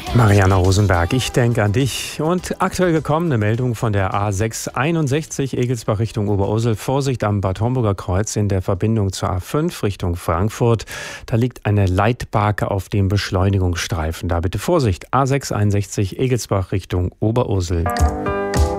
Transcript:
Mariana Rosenberg, ich denke an dich. Und aktuell gekommen eine Meldung von der A661 Egelsbach Richtung Oberursel. Vorsicht am Bad Homburger Kreuz in der Verbindung zur A5 Richtung Frankfurt. Da liegt eine Leitbarke auf dem Beschleunigungsstreifen. Da bitte Vorsicht. A661 Egelsbach Richtung Oberursel.